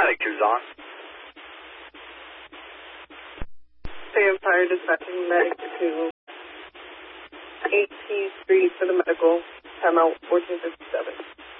Paramedic 2's on. Sam Fire dispatching medic to 18th Street for the medical. Timeout 1457.